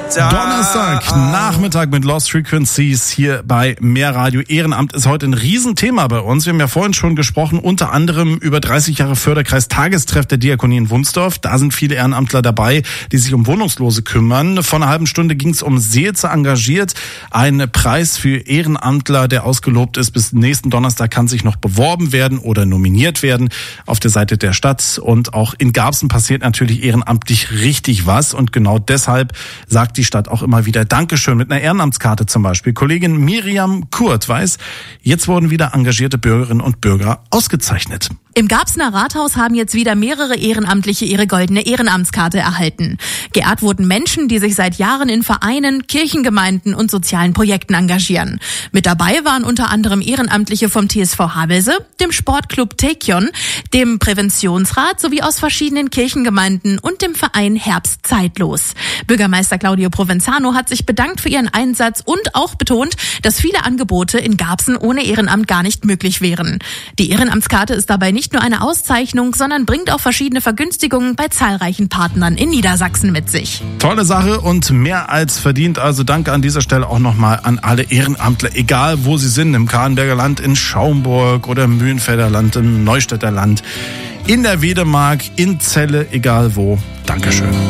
Donnerstag, Nachmittag mit Lost Frequencies hier bei Mehrradio. Ehrenamt ist heute ein Riesenthema bei uns. Wir haben ja vorhin schon gesprochen, unter anderem über 30 Jahre Förderkreis Tagestreff der Diakonie in Wunsdorf. Da sind viele Ehrenamtler dabei, die sich um Wohnungslose kümmern. Vor einer halben Stunde ging es um Seelze engagiert. Ein Preis für Ehrenamtler, der ausgelobt ist. Bis nächsten Donnerstag kann sich noch beworben werden oder nominiert werden auf der Seite der Stadt. Und auch in Garbsen passiert natürlich ehrenamtlich richtig was. Und genau deshalb sagt die Stadt auch immer wieder Dankeschön mit einer Ehrenamtskarte zum Beispiel. Kollegin Miriam Kurt weiß, jetzt wurden wieder engagierte Bürgerinnen und Bürger ausgezeichnet. Im Garbsener Rathaus haben jetzt wieder mehrere Ehrenamtliche ihre goldene Ehrenamtskarte erhalten. Geehrt wurden Menschen, die sich seit Jahren in Vereinen, Kirchengemeinden und sozialen Projekten engagieren. Mit dabei waren unter anderem Ehrenamtliche vom TSV Havelse, dem Sportclub Tekion, dem Präventionsrat sowie aus verschiedenen Kirchengemeinden und dem Verein Herbst Zeitlos. Bürgermeister Claudio Provenzano hat sich bedankt für ihren Einsatz und auch betont, dass viele Angebote in Garbsen ohne Ehrenamt gar nicht möglich wären. Die Ehrenamtskarte ist dabei nicht nur eine Auszeichnung, sondern bringt auch verschiedene Vergünstigungen bei zahlreichen Partnern in Niedersachsen mit sich. Tolle Sache und mehr als verdient. Also danke an dieser Stelle auch nochmal an alle Ehrenamtler, egal wo sie sind, im Kahlenberger Land, in Schaumburg oder im Mühlenfelder Land, im Neustädter Land, in der Wedemark, in Celle, egal wo. Dankeschön.